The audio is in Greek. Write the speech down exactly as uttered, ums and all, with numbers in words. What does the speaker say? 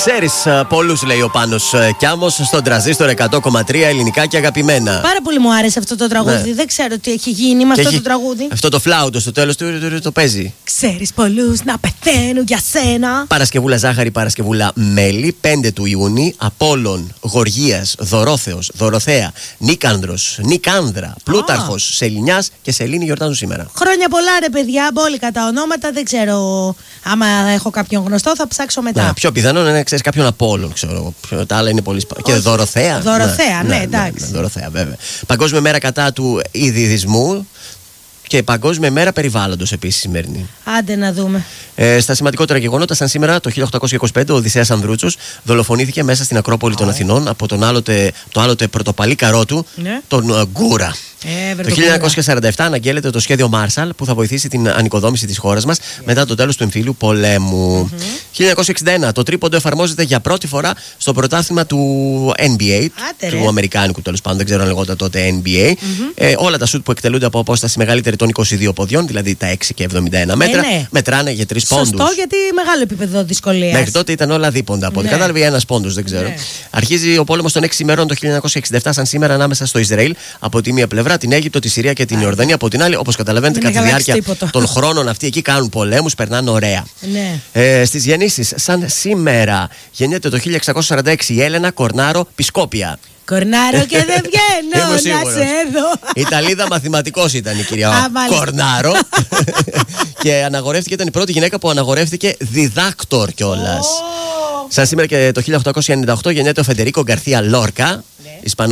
Ξέρεις πολλούς, λέει ο Πάνος Κιάμος, στον Τρανζίστορ εκατό κόμμα τρία, ελληνικά και αγαπημένα. Πάρα πολύ μου άρεσε αυτό το τραγούδι. Ναι. Δεν ξέρω τι έχει γίνει με και αυτό έχει... το τραγούδι. Αυτό το φλάουτο στο τέλος του το, το, το παίζει. Ξέρεις πολλούς να πεθαίνουν για σένα. Παρασκευούλα Ζάχαρη, Παρασκευούλα Μέλη, πέντε του Ιούνιου. Απόλλων, Γοργίας, Δωρόθεος, Δωροθέα, Νίκανδρος, Νικάνδρα, Πλούταρχος, oh. Σελινιάς και Σελήνη γιορτάζουν σήμερα. Χρόνια πολλά, ρε παιδιά, μπόλικα τα ονόματα. Δεν ξέρω άμα έχω κάποιον γνωστό, θα ψάξω μετά. Ναι, πιο πιθανό είναι να ξέρεις κάποιον Απόλλων, ξέρω. Τα άλλα είναι πολύ σπα... Και Δωροθέα. Δωροθέα, ναι, ναι, ναι, εντάξει. Ναι, ναι, Δωροθέα, βέβαια. Παγκόσμια μέρα κατά του ειδηδισμού. Και Παγκόσμια μέρα περιβάλλοντος επίσης σημερινή. Άντε να δούμε. Ε, στα σημαντικότερα γεγονότα, σαν σήμερα το χίλια οκτακόσια είκοσι πέντε, ο Οδυσσέας Ανδρούτσος δολοφονήθηκε μέσα στην Ακρόπολη oh. των Αθηνών από τον άλλοτε, το άλλοτε πρωτοπαλή καρό του, ναι. τον uh, Γκούρα. Ε, το χίλια εννιακόσια σαράντα επτά αναγγέλλεται το σχέδιο Μάρσαλ που θα βοηθήσει την ανοικοδόμηση της χώρας μας yeah. μετά το τέλος του εμφύλιου πολέμου. Mm-hmm. χίλια εννιακόσια εξήντα ένα το τρίποντο εφαρμόζεται για πρώτη φορά στο πρωτάθλημα του N B A, Άτε, του ρε. Αμερικάνικου τέλος πάντων, δεν ξέρω αν λεγόταν τότε N B A. Mm-hmm. Ε, όλα τα σουτ που εκτελούνται από απόσταση μεγαλύτερη των είκοσι δύο ποδιών, δηλαδή τα έξι και εβδομήντα ένα μέτρα, ε, ναι. μετράνε για τρεις πόντους. Σωστό, γιατί μεγάλο επίπεδο δυσκολίας. Μέχρι τότε ήταν όλα δίποντα. Από ό,τι ναι. κατάλαβε, ένας πόντος, δεν ξέρω. Ναι. Αρχίζει ο πόλεμος των έξι ημερών το χίλια εννιακόσια εξήντα επτά, σαν σήμερα, ανάμεσα στο Ισραήλ από τη μία πλευρά, την Αίγυπτο, τη Συρία και την Ιορδανία από την άλλη. Όπως καταλαβαίνετε, κατά τη διάρκεια τίποτα. των χρόνων αυτοί εκεί κάνουν πολέμους, περνάνε ωραία. Ναι. Ε, Στις γεννήσεις, σαν σήμερα, γεννιέται το χίλια εξακόσια σαράντα έξι η Έλενα Κορνάρο Πισκόπια. Κορνάρο και δεν βγαίνω να σε δω. Ιταλίδα μαθηματικός ήταν η κυρία Κορνάρο. Και αναγορεύτηκε, ήταν η πρώτη γυναίκα που αναγορεύτηκε διδάκτορ κιόλας. Oh. Σαν σήμερα και το χίλια οκτακόσια ενενήντα οκτώ γεννιέται ο Φεντερίκο Γκαρθία Λόρκα, ναι.